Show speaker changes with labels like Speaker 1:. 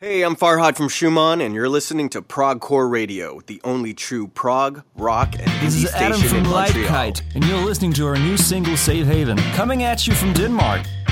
Speaker 1: Hey, I'm Farhad from Schumann, and you're listening to Progcore Radio, the only true prog, rock, and
Speaker 2: This
Speaker 1: indie
Speaker 2: is Adam
Speaker 1: station
Speaker 2: from
Speaker 1: in Montreal.
Speaker 2: Lightkite, and you're listening to our new single, Safe Haven, coming at you from Denmark.